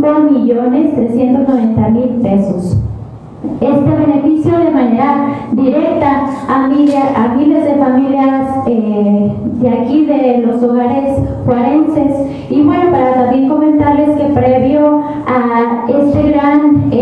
5.390.000 pesos. Este beneficio de manera directa a miles de familias de aquí, de los hogares juarenses. Y bueno, para también comentarles que previo a este gran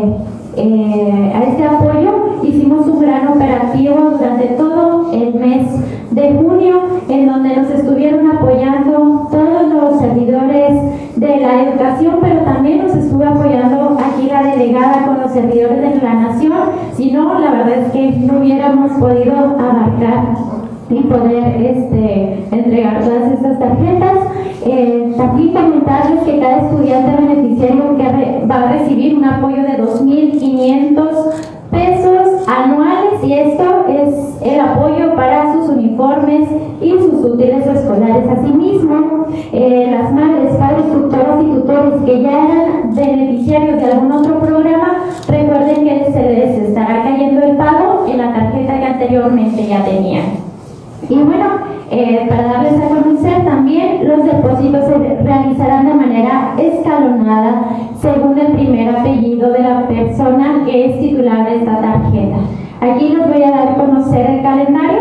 a este apoyo, hicimos un gran operativo durante todo el mes de junio, en donde nos estuvieron apoyando todos los servidores de la educación, pero también nos estuvo apoyando aquí la delegada con los servidores de la nación. Si no, la verdad es que no hubiéramos podido abarcar y poder entregar todas estas tarjetas. También comentarles que cada estudiante beneficiario que va a recibir un apoyo de 2.500 pesos anuales, y esto es el apoyo para sus uniformes y sus útiles escolares. Asimismo, las madres, padres, tutoras y tutores que ya eran beneficiarios de algún otro programa, recuerden que se les estará cayendo el pago en la tarjeta que anteriormente ya tenían. Y bueno, para darles a conocer también, los depósitos se realizarán de manera escalonada según el primer apellido de la persona que es titular de esta tarjeta. Aquí les voy a dar a conocer el calendario.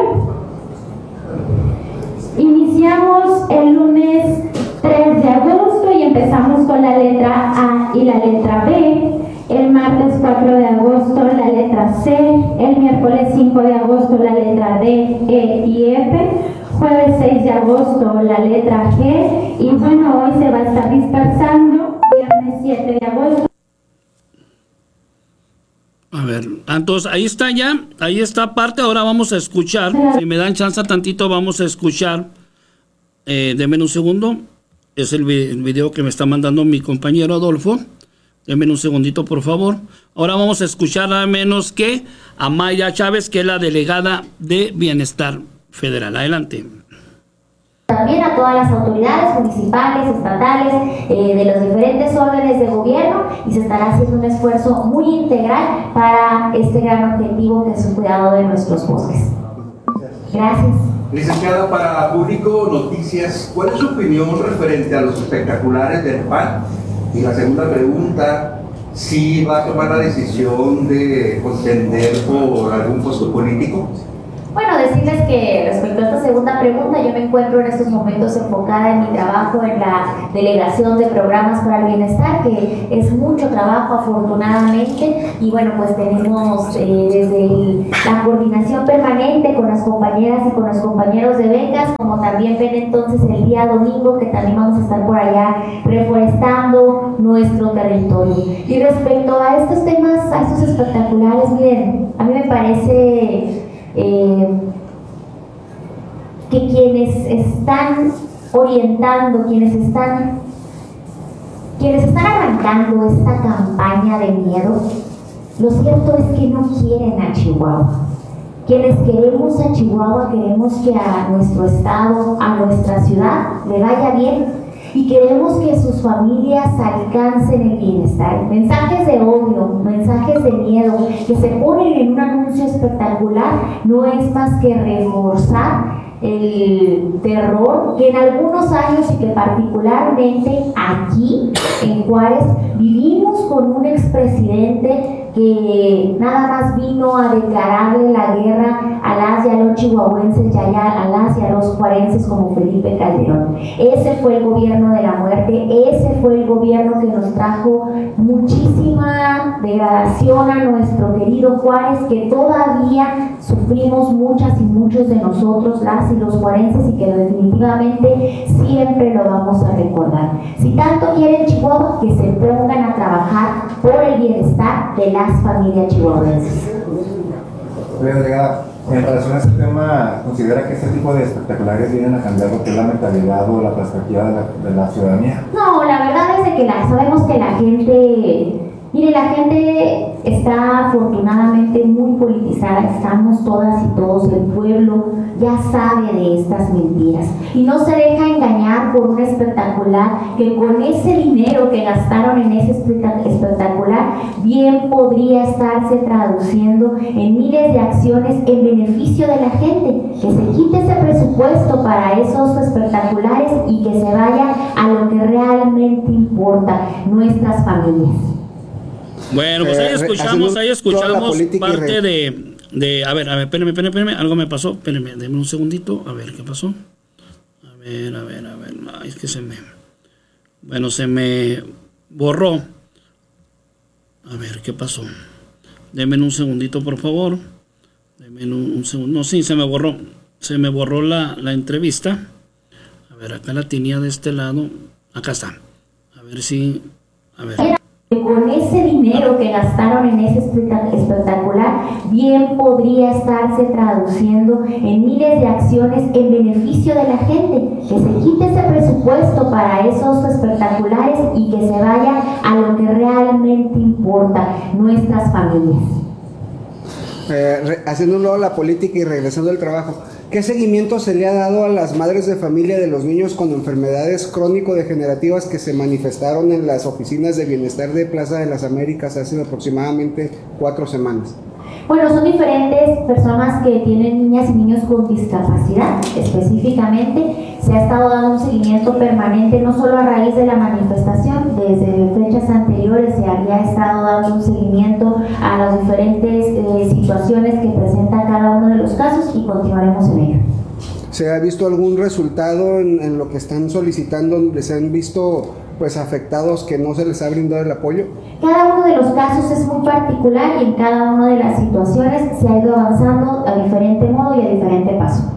Iniciamos el lunes 3 de agosto y empezamos con la letra A y la letra B. El martes 4 de agosto la letra C, el miércoles 5 de agosto la letra D, E y F, jueves 6 de agosto la letra G, y bueno, hoy se va a estar dispersando, viernes 7 de agosto. A ver, entonces ahí está ya, ahí está parte. Ahora vamos a escuchar, si me dan chance tantito, vamos a escuchar, denme un segundo, es el video que me está mandando mi compañero Adolfo. Denme un segundito, por favor. Ahora vamos a escuchar nada menos que a Maya Chávez, que es la delegada de Bienestar Federal. Adelante. También a todas las autoridades municipales, estatales, de los diferentes órdenes de gobierno, y se estará haciendo un esfuerzo muy integral para este gran objetivo que es el cuidado de nuestros bosques. Gracias. Licenciada, para Público Noticias, ¿cuál es su opinión referente a los espectaculares del PAN? Y la segunda pregunta, ¿si va a tomar la decisión de contender por algún puesto político? Bueno, decirles que respecto a esta segunda pregunta, yo me encuentro en estos momentos enfocada en mi trabajo en la Delegación de Programas para el Bienestar, que es mucho trabajo afortunadamente, y bueno, pues tenemos desde la coordinación permanente con las compañeras y con los compañeros de becas, como también ven entonces el día domingo, que también vamos a estar por allá reforestando nuestro territorio. Y respecto a estos temas, a estos espectaculares, miren, a mí me parece que quienes están orientando, quienes están arrancando esta campaña de miedo, lo cierto es que no quieren a Chihuahua. Quienes queremos a Chihuahua, queremos que a nuestro estado, a nuestra ciudad le vaya bien, y queremos que sus familias alcancen el bienestar. Mensajes de odio, mensajes de miedo que se ponen en un anuncio espectacular no es más que reforzar el terror que en algunos años, y que particularmente aquí en Juárez vivimos con un expresidente que nada más vino a declararle la guerra a las y a los chihuahuenses y a las y a los juarenses, como Felipe Calderón. Ese fue el gobierno de la muerte, ese fue el gobierno que nos trajo muchísima degradación a nuestro querido Juárez, que todavía sufrimos muchas y muchos de nosotros, las y los juarenses, y que definitivamente siempre lo vamos a recordar. Si tanto quieren Chihuahua, que se pongan a trabajar por el bienestar de las familias chihuahuenses. En relación a este tema, ¿considera que este tipo de espectaculares vienen a cambiar lo que es la mentalidad o la perspectiva de la ciudadanía? No, la verdad es que sabemos que la gente Mire, la gente está afortunadamente muy politizada, estamos todas y todos, el pueblo ya sabe de estas mentiras y no se deja engañar por un espectacular que con ese dinero que gastaron en ese espectacular bien podría estarse traduciendo en miles de acciones en beneficio de la gente, que se quite ese presupuesto para esos espectaculares y que se vaya a lo que realmente importa, nuestras familias. Bueno, pues ahí escuchamos parte de a ver, espérame, algo me pasó, espérame, denme un segundito, a ver, ¿qué pasó? A ver, ay, es que se me borró. A ver, ¿qué pasó? Denme un segundito, por favor. Denme un segundo, no, sí, se me borró la entrevista. A ver, acá la tenía de este lado, acá está, a ver si, a ver. Con ese dinero que gastaron en ese espectacular, bien podría estarse traduciendo en miles de acciones en beneficio de la gente, que se quite ese presupuesto para esos espectaculares y que se vaya a lo que realmente importa, nuestras familias. Haciendo un lado la política y regresando al trabajo, ¿qué seguimiento se le ha dado a las madres de familia de los niños con enfermedades crónico-degenerativas que se manifestaron en las oficinas de bienestar de Plaza de las Américas hace aproximadamente 4 semanas? Bueno, son diferentes personas que tienen niñas y niños con discapacidad. Específicamente, se ha estado dando un seguimiento permanente, no solo a raíz de la manifestación, desde fechas anteriores se había estado dando un seguimiento a las diferentes situaciones que presenta cada uno de los casos y continuaremos en ello. ¿Se ha visto algún resultado en lo que están solicitando? ¿Les han visto pues afectados que no se les ha brindado el apoyo? Cada uno de los casos es muy particular y en cada una de las situaciones se ha ido avanzando a diferente modo y a diferente paso.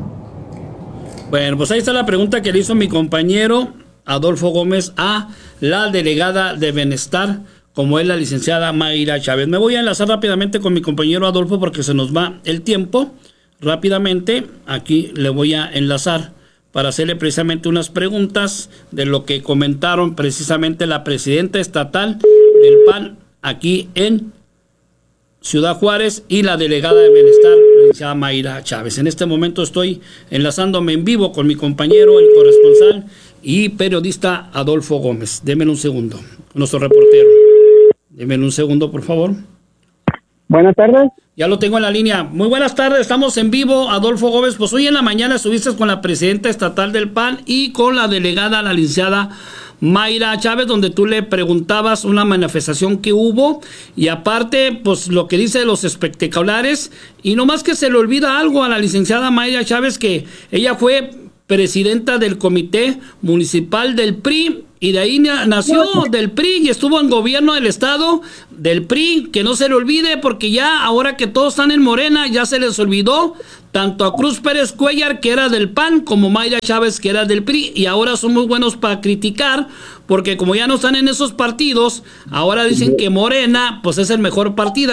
Bueno, pues ahí está la pregunta que le hizo mi compañero Adolfo Gómez a la delegada de Bienestar, como es la licenciada Mayra Chávez. Me voy a enlazar rápidamente con mi compañero Adolfo porque se nos va el tiempo. Rápidamente, aquí le voy a enlazar para hacerle precisamente unas preguntas de lo que comentaron precisamente la presidenta estatal del PAN aquí en Ciudad Juárez y la delegada de Bienestar, la licenciada Mayra Chávez. En este momento estoy enlazándome en vivo con mi compañero, el corresponsal y periodista Adolfo Gómez. Denme un segundo, nuestro reportero. Denme un segundo, por favor. Buenas tardes. Ya lo tengo en la línea. Muy buenas tardes, estamos en vivo, Adolfo Gómez. Pues hoy en la mañana estuviste con la presidenta estatal del PAN y con la delegada, la licenciada Mayra Chávez, donde tú le preguntabas una manifestación que hubo y aparte, pues lo que dice de los espectaculares, y nomás que se le olvida algo a la licenciada Mayra Chávez, que ella fue presidenta del comité municipal del PRI y de ahí nació del PRI y estuvo en gobierno del estado del PRI, que no se le olvide porque ya ahora que todos están en Morena ya se les olvidó tanto a Cruz Pérez Cuellar, que era del PAN, como Mayra Chávez, que era del PRI, y ahora son muy buenos para criticar porque como ya no están en esos partidos, ahora dicen que Morena pues es el mejor partido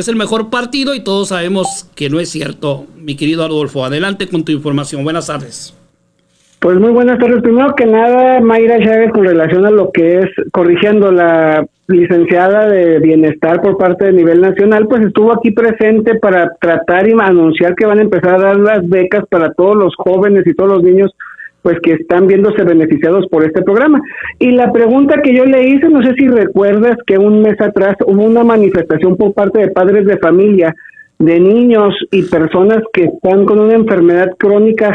y todos sabemos que no es cierto. Mi querido Adolfo, adelante con tu información. Buenas tardes. Pues muy buenas tardes. Primero que nada, Mayra Chávez, con relación a lo que es corrigiendo la licenciada de Bienestar por parte de nivel nacional, pues estuvo aquí presente para tratar y anunciar que van a empezar a dar las becas para todos los jóvenes y todos los niños pues que están viéndose beneficiados por este programa. Y la pregunta que yo le hice, no sé si recuerdas que un mes atrás hubo una manifestación por parte de padres de familia de niños y personas que están con una enfermedad crónica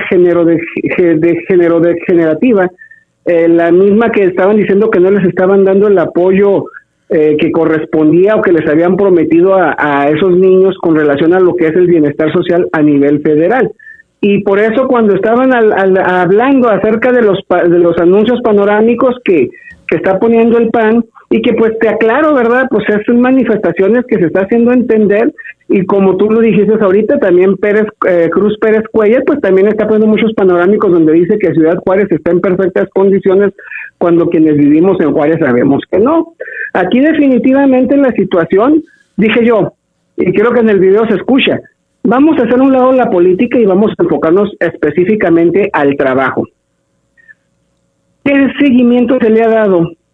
degenerativa, la misma que estaban diciendo que no les estaban dando el apoyo que correspondía o que les habían prometido a esos niños con relación a lo que es el bienestar social a nivel federal. Y por eso cuando estaban hablando acerca de los anuncios panorámicos que está poniendo el PAN, y que pues te aclaro, ¿verdad? Pues son manifestaciones que se está haciendo entender, y como tú lo dijiste ahorita, también Cruz Pérez Cuellar, pues también está poniendo muchos panorámicos donde dice que Ciudad Juárez está en perfectas condiciones, cuando quienes vivimos en Juárez sabemos que no. Aquí definitivamente la situación, dije yo, y creo que en el video se escucha, vamos a hacer un lado la política y vamos a enfocarnos específicamente al trabajo. ¿Qué seguimiento se le ha dado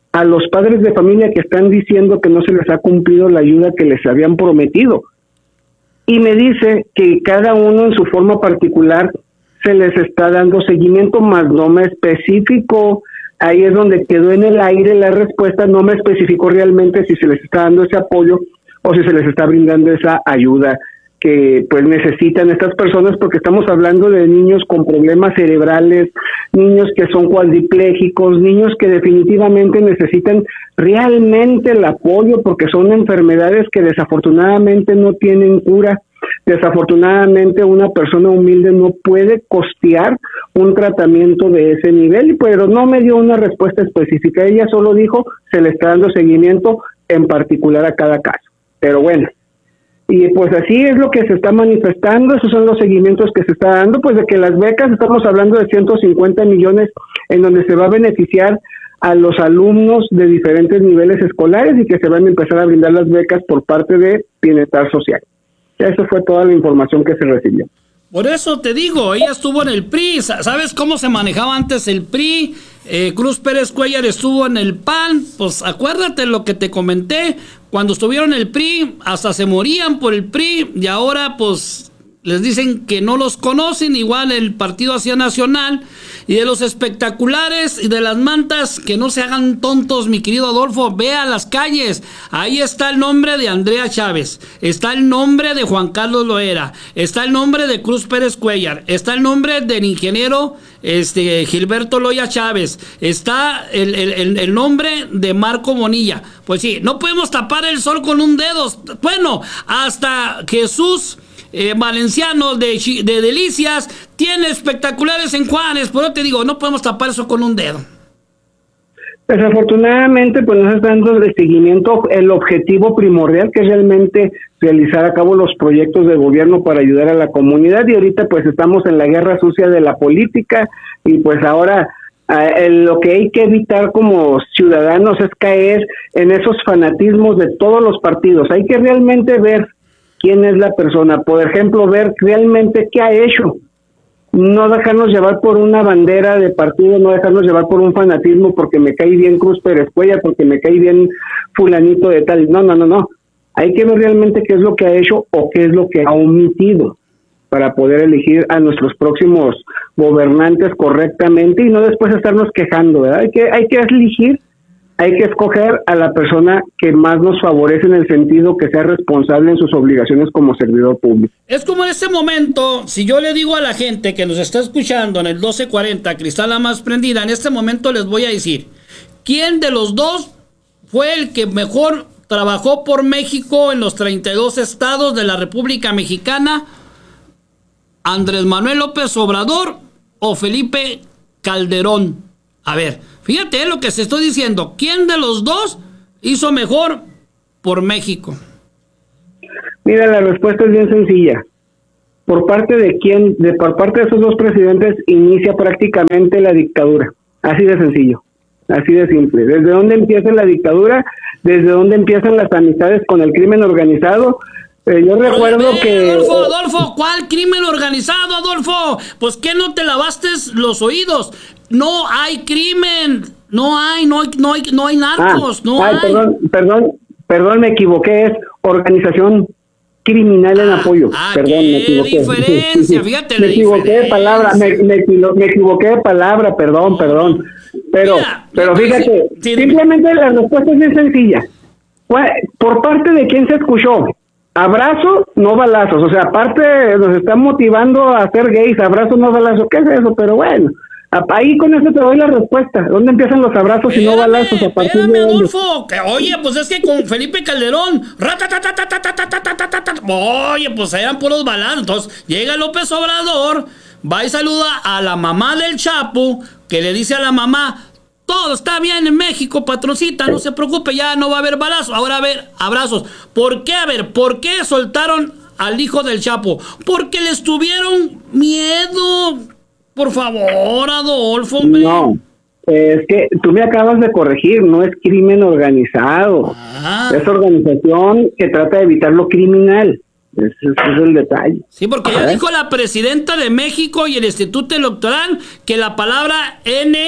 a los padres de familia que están diciendo que no se les ha cumplido la ayuda que les habían prometido. Y me dice que cada uno en su forma particular se les está dando seguimiento, más no me especificó. Ahí es donde quedó en el aire la respuesta, no me especificó realmente si se les está dando ese apoyo o si se les está brindando esa ayuda que pues necesitan estas personas, porque estamos hablando de niños con problemas cerebrales, niños que son cuadriplégicos, niños que definitivamente necesitan realmente el apoyo porque son enfermedades que desafortunadamente no tienen cura. Desafortunadamente una persona humilde no puede costear un tratamiento de ese nivel, pero no me dio una respuesta específica. Ella solo dijo se le está dando seguimiento en particular a cada caso. Pero bueno, y pues así es lo que se está manifestando, esos son los seguimientos que se está dando, pues de que las becas, estamos hablando de 150 millones en donde se va a beneficiar a los alumnos de diferentes niveles escolares y que se van a empezar a brindar las becas por parte de Bienestar Social. Esa fue toda la información que se recibió. Por eso te digo, ella estuvo en el PRI, ¿sabes cómo se manejaba antes el PRI? Cruz Pérez Cuellar estuvo en el PAN, pues acuérdate lo que te comenté, cuando estuvieron en el PRI, hasta se morían por el PRI, y ahora pues les dicen que no los conocen, igual el Partido Acción Nacional, y de los espectaculares y de las mantas, que no se hagan tontos, mi querido Adolfo, ve a las calles, ahí está el nombre de Andrea Chávez, está el nombre de Juan Carlos Loera, está el nombre de Cruz Pérez Cuellar, está el nombre del ingeniero Gilberto Loya Chávez, está el nombre de Marco Bonilla. Pues sí, no podemos tapar el sol con un dedo. Bueno, hasta Jesús Valenciano de Delicias tiene espectaculares en Juárez, pero te digo, no podemos tapar eso con un dedo. Desafortunadamente, pues no se está dando de seguimiento el objetivo primordial, que es realmente realizar a cabo los proyectos de gobierno para ayudar a la comunidad, y ahorita pues estamos en la guerra sucia de la política, y pues ahora lo que hay que evitar como ciudadanos es caer en esos fanatismos de todos los partidos. Hay que realmente ver quién es la persona, por ejemplo, ver realmente qué ha hecho, no dejarnos llevar por una bandera de partido, no dejarnos llevar por un fanatismo porque me cae bien Cruz Pérez Cuellar, porque me cae bien fulanito de tal. No. Hay que ver realmente qué es lo que ha hecho o qué es lo que ha omitido para poder elegir a nuestros próximos gobernantes correctamente y no después estarnos quejando, ¿verdad? Hay que elegir, hay que escoger a la persona que más nos favorece en el sentido que sea responsable en sus obligaciones como servidor público. Es como en este momento, si yo le digo a la gente que nos está escuchando en el 1240, Cristal la más prendida, en este momento les voy a decir, ¿quién de los dos fue el que mejor trabajó por México en los 32 estados de la República Mexicana? ¿Andrés Manuel López Obrador o Felipe Calderón? A ver, fíjate lo que se estoy diciendo. ¿Quién de los dos hizo mejor por México? Mira, la respuesta es bien sencilla. ¿Por parte de quién? Por parte de esos dos presidentes inicia prácticamente la dictadura. Así de sencillo, así de simple. ¿Desde dónde empieza la dictadura? ¿Desde dónde empiezan las amistades con el crimen organizado? Yo recuerdo que... Adolfo, ¿cuál crimen organizado, Adolfo? Pues que no te lavaste los oídos. No hay crimen, no hay narcos, Perdón, me equivoqué, es organización criminal en apoyo. Perdón, me equivoqué. ¿Qué diferencia? Fíjate, me equivoqué de palabra, me equivoqué de palabra, perdón. Pero fíjate, simplemente la respuesta es bien sencilla. ¿Por parte de quién se escuchó? Abrazo, no balazos. O sea, aparte nos están motivando a ser gays, abrazo, no balazos. ¿Qué es eso? Pero bueno, ahí con eso te doy la respuesta. ¿Dónde empiezan los abrazos y no balazos? A partir de Adolfo, oye, pues es que con Felipe Calderón, oye, pues eran puros balazos. Entonces llega López Obrador, va y saluda a la mamá del Chapo, que le dice a la mamá: todo está bien en México, patroncita, no se preocupe, ya no va a haber balazos, ahora va a haber abrazos. ¿Por qué? A ver, ¿por qué soltaron al hijo del Chapo? Porque les tuvieron miedo. Por favor, Adolfo, hombre. No, es que tú me acabas de corregir, no es crimen organizado. Es organización que trata de evitar lo criminal. Ese es el detalle. Sí, porque ya dijo la presidenta de México y el Instituto Electoral que la palabra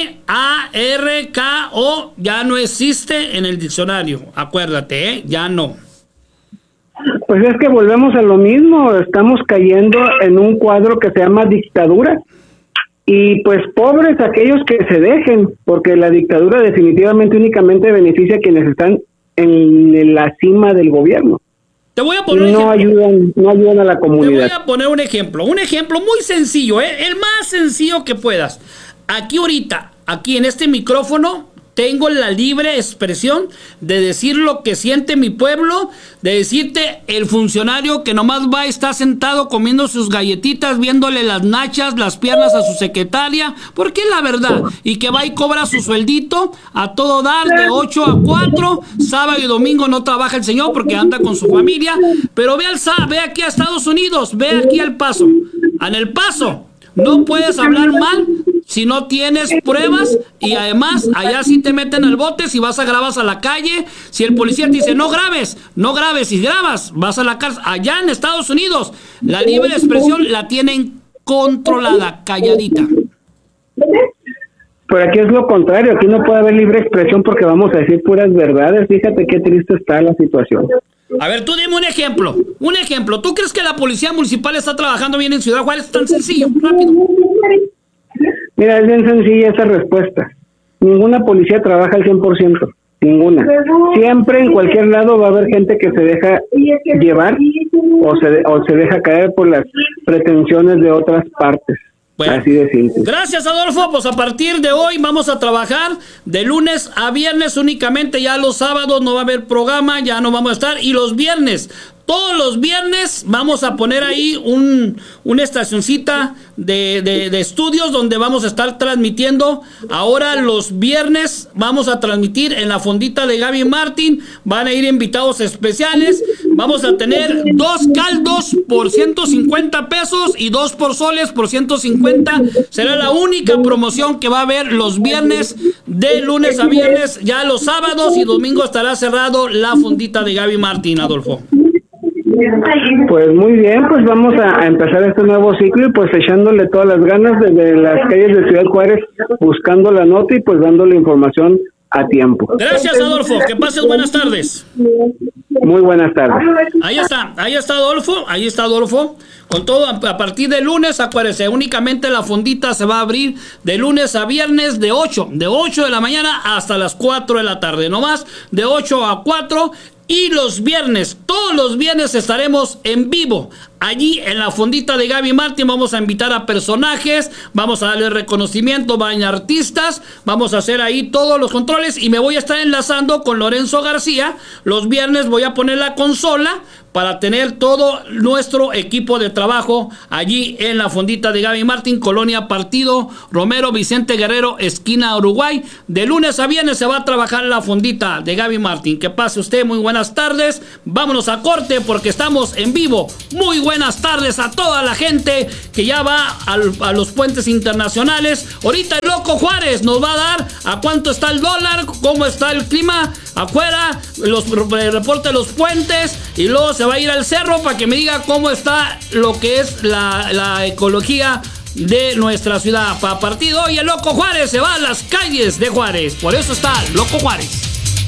NARKO ya no existe en el diccionario. Acuérdate, ya no. Pues es que volvemos a lo mismo, estamos cayendo en un cuadro que se llama dictadura. Y pues pobres aquellos que se dejen, porque la dictadura definitivamente únicamente beneficia a quienes están en la cima del gobierno. Te voy a poner no ayudan a la comunidad. Te voy a poner un ejemplo muy sencillo, el más sencillo que puedas. Aquí ahorita, aquí en este micrófono, tengo la libre expresión de decir lo que siente mi pueblo, de decirte el funcionario que nomás va y está sentado comiendo sus galletitas, viéndole las nachas, las piernas a su secretaria, porque es la verdad, y que va y cobra su sueldito a todo dar de 8 a 4, sábado y domingo no trabaja el señor porque anda con su familia, pero ve aquí a Estados Unidos, ve aquí al Paso. En El Paso no puedes hablar mal si no tienes pruebas, y además allá sí te meten al bote si vas a grabar a la calle. Si el policía te dice no grabes, si grabas vas a la cárcel. Allá en Estados Unidos la libre expresión la tienen controlada, calladita. Pero aquí es lo contrario, aquí no puede haber libre expresión porque vamos a decir puras verdades. Fíjate qué triste está la situación. A ver, tú dime un ejemplo. ¿Tú crees que la policía municipal está trabajando bien en Ciudad Juárez? Tan sencillo, rápido. Mira, es bien sencilla esa respuesta. Ninguna policía trabaja al 100%, ninguna. Siempre en cualquier lado va a haber gente que se deja llevar o se deja caer por las pretensiones de otras partes. Bueno, así de simple. Gracias, Adolfo. Pues a partir de hoy vamos a trabajar de lunes a viernes únicamente. Ya los sábados no va a haber programa, ya no vamos a estar. Y los viernes, todos los viernes vamos a poner ahí una estacioncita de estudios donde vamos a estar transmitiendo. Ahora los viernes vamos a transmitir en la fondita de Gaby Martín. Van a ir invitados especiales. Vamos a tener 2 caldos por 150 pesos y 2 pozoles por 150. Será la única promoción que va a haber los viernes, de lunes a viernes. Ya los sábados y domingos estará cerrado la fondita de Gaby Martín, Adolfo. Pues muy bien, pues vamos a empezar este nuevo ciclo y pues echándole todas las ganas desde las calles de Ciudad Juárez, buscando la nota y pues dándole información a tiempo. Gracias, Adolfo, que pases buenas tardes. Muy buenas tardes. Ahí está Adolfo, con todo a partir de lunes, acuérdense, únicamente la fondita se va a abrir de lunes a viernes de 8 de la mañana hasta las 4 de la tarde, no más, de 8 a 4. Y los viernes, todos los viernes estaremos en vivo. Allí en la fondita de Gaby Martín vamos a invitar a personajes, vamos a darle reconocimiento, van artistas, vamos a hacer ahí todos los controles y me voy a estar enlazando con Lorenzo García. Los viernes voy a poner la consola para tener todo nuestro equipo de trabajo allí en la fondita de Gaby Martín, Colonia Partido Romero, Vicente Guerrero, esquina Uruguay. De lunes a viernes se va a trabajar en la fondita de Gaby Martín. Que pase usted muy buenas tardes. Vámonos a corte porque estamos en vivo. Muy buenas tardes a toda la gente que ya va a los puentes internacionales. Ahorita el Loco Juárez nos va a dar a cuánto está el dólar, cómo está el clima afuera, los reportes de los puentes, y luego se va a ir al cerro para que me diga cómo está lo que es la ecología de nuestra ciudad. A partir de hoy el Loco Juárez se va a las calles de Juárez, por eso está Loco Juárez.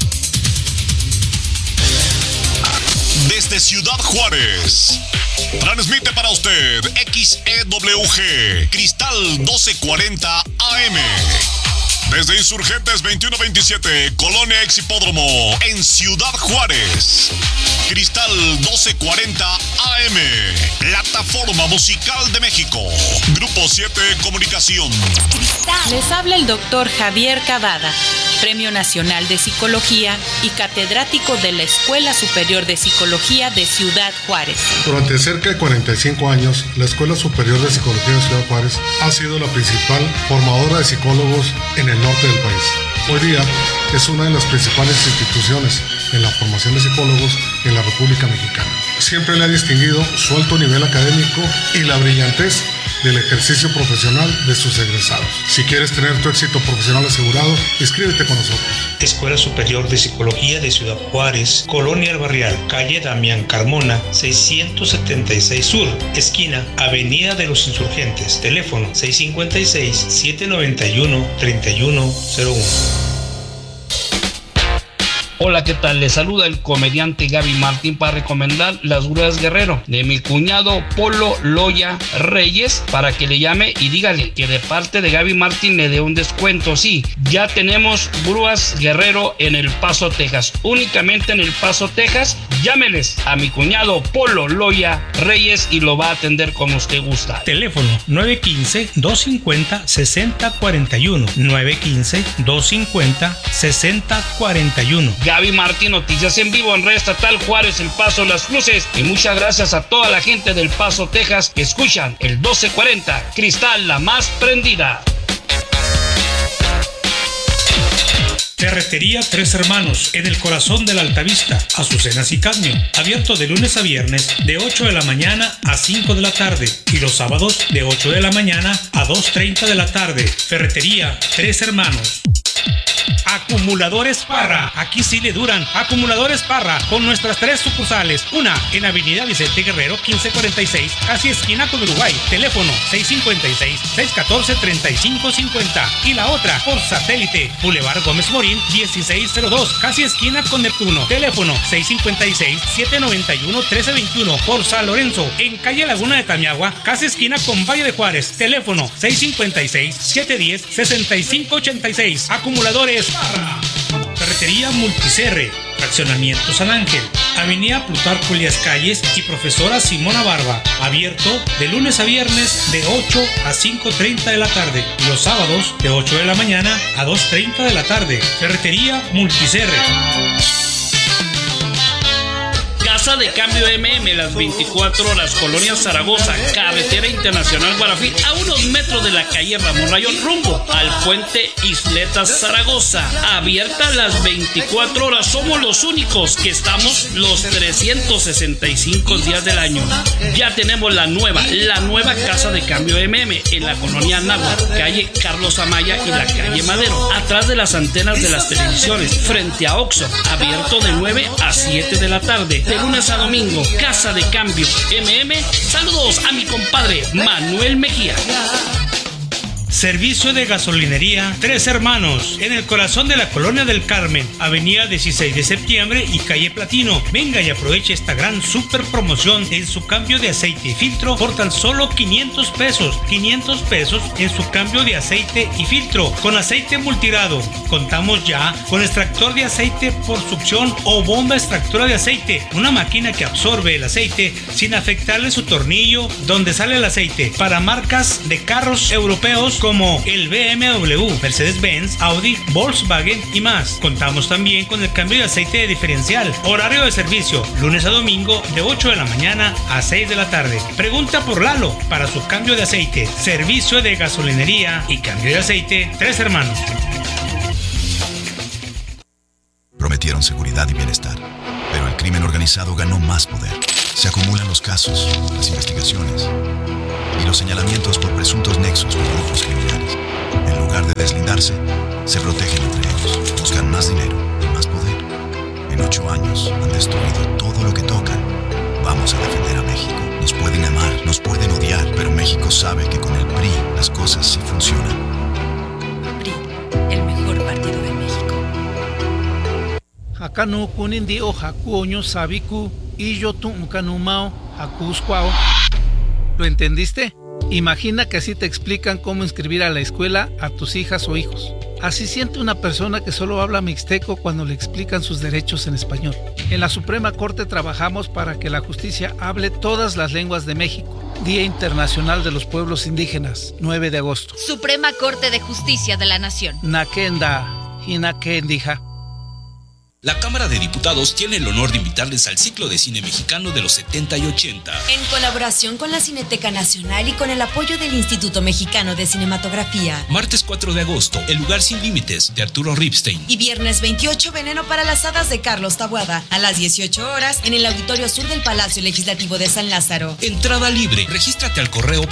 Desde Ciudad Juárez transmite para usted XEWG Cristal 1240 AM. Desde Insurgentes 2127, Colonia Ex Hipódromo, en Ciudad Juárez. Cristal 1240 AM, Plataforma Musical de México. Grupo 7 Comunicación. Les habla el doctor Javier Cavada, Premio Nacional de Psicología y catedrático de la Escuela Superior de Psicología de Ciudad Juárez. Durante cerca de 45 años, la Escuela Superior de Psicología de Ciudad Juárez ha sido la principal formadora de psicólogos en el norte del país. Hoy día es una de las principales instituciones en la formación de psicólogos en la República Mexicana. Siempre le ha distinguido su alto nivel académico y la brillantez del ejercicio profesional de sus egresados. Si quieres tener tu éxito profesional asegurado, inscríbete con nosotros. Escuela Superior de Psicología de Ciudad Juárez, Colonia El Barrial, calle Damián Carmona, 676 Sur, esquina Avenida de los Insurgentes, teléfono 656-791-3101. Hola, ¿qué tal? Les saluda el comediante Gaby Martín para recomendar Las Grúas Guerrero de mi cuñado Polo Loya Reyes, para que le llame y dígale que de parte de Gaby Martín le dé un descuento. Sí, ya tenemos Grúas Guerrero en El Paso, Texas, únicamente en El Paso, Texas. Llámeles a mi cuñado Polo Loya Reyes y lo va a atender como usted gusta. Teléfono 915-250-6041. 915-250-6041. Gaby Martín, noticias en vivo en Red Estatal Juárez, El Paso, Las Cruces. Y muchas gracias a toda la gente del Paso, Texas, que escuchan el 1240, Cristal, la más prendida. Ferretería Tres Hermanos, en el corazón de la Altavista, Azucenas y Cadmio. Abierto de lunes a viernes, de 8 de la mañana a 5 de la tarde. Y los sábados, de 8 de la mañana a 2:30 de la tarde. Ferretería Tres Hermanos. Acumuladores Parra, aquí sí le duran. Acumuladores Parra, con nuestras 3 sucursales. Una en Avenida Vicente Guerrero 1546, casi esquina con Uruguay. Teléfono 656-614-3550. Y la otra por satélite, Boulevard Gómez Morín 1602, casi esquina con Neptuno. Teléfono 656-791-1321. Por San Lorenzo, en calle Laguna de Tamiagua, casi esquina con Valle de Juárez. Teléfono 656-710-6586. Acumuladores Parra. Ferretería Multicerre, Fraccionamiento San Ángel, Avenida Plutarco Elías Calles y Profesora Simona Barba. Abierto de lunes a viernes de 8 a 5:30 de la tarde. Y los sábados de 8 de la mañana a 2:30 de la tarde. Ferretería Multicerre. Casa de Cambio MM, las 24 horas, Colonia Zaragoza, Carretera Internacional Guarafí, a unos metros de la calle Ramón Rayón, rumbo al puente Isletas Zaragoza. Abierta las 24 horas, somos los únicos que estamos los 365 días del año. Ya tenemos la nueva Casa de Cambio MM en la Colonia Anáhuac, calle Carlos Amaya y la calle Madero, atrás de las antenas de las televisiones, frente a Oxxo. Abierto de 9 a 7 de la tarde, de lunes a domingo. Casa de Cambio MM. Saludos a mi compadre Manuel Mejía. Servicio de gasolinería Tres Hermanos, en el corazón de la Colonia del Carmen, Avenida 16 de Septiembre y calle Platino. Venga y aproveche esta gran super promoción en su cambio de aceite y filtro por tan solo 500 pesos. 500 pesos en su cambio de aceite y filtro con aceite multirado. Contamos ya con extractor de aceite por succión o bomba extractora de aceite, una máquina que absorbe el aceite sin afectarle su tornillo donde sale el aceite, para marcas de carros europeos como el BMW, Mercedes-Benz, Audi, Volkswagen y más. Contamos también con el cambio de aceite de diferencial. Horario de servicio, lunes a domingo de 8 de la mañana a 6 de la tarde. Pregunta por Lalo para su cambio de aceite. Servicio de gasolinería y cambio de aceite Tres Hermanos. Prometieron seguridad y bienestar, pero el crimen organizado ganó más poder. Se acumulan los casos, las investigaciones y los señalamientos por presuntos nexos con grupos criminales. En lugar de deslindarse, se protegen entre ellos, buscan más dinero y más poder. En 8 años han destruido todo lo que tocan. Vamos a defender a México. Nos pueden amar, nos pueden odiar, pero México sabe que con el PRI las cosas sí funcionan. PRI, el mejor partido de México. Hakanu kunindi o hakuoño sabiku y yo tumkanumao hakuskwao. ¿Lo entendiste? Imagina que así te explican cómo inscribir a la escuela a tus hijas o hijos. Así siente una persona que solo habla mixteco cuando le explican sus derechos en español. En la Suprema Corte trabajamos para que la justicia hable todas las lenguas de México. Día Internacional de los Pueblos Indígenas, 9 de agosto. Suprema Corte de Justicia de la Nación. Nakenda, Hinakendija. La Cámara de Diputados tiene el honor de invitarles al ciclo de cine mexicano de los 70 y 80. En colaboración con la Cineteca Nacional y con el apoyo del Instituto Mexicano de Cinematografía. Martes 4 de agosto, El lugar sin límites, de Arturo Ripstein. Y viernes 28, Veneno para las hadas, de Carlos Taboada. A las 18 horas, en el Auditorio Sur del Palacio Legislativo de San Lázaro. Entrada libre. Regístrate al correo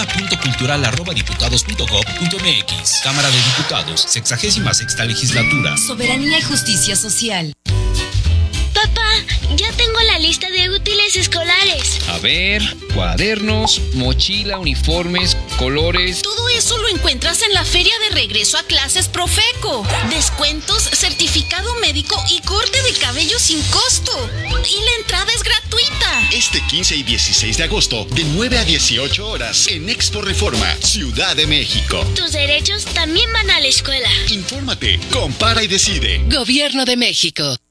programa.cultural@diputados.gov.mx. Cámara de Diputados, 66ª Legislatura. Soberanía y justicia social. Papá, ya tengo la lista de útiles escolares. A ver, cuadernos, mochila, uniformes, colores. Todo eso lo encuentras en la feria de regreso a clases Profeco. Descuentos, certificado médico y corte de cabello sin costo. Y la entrada es gratuita. Este 15 y 16 de agosto, de 9 a 18 horas, en Expo Reforma, Ciudad de México. Tus derechos también van a la escuela. Infórmate, compara y decide. Gobierno de México.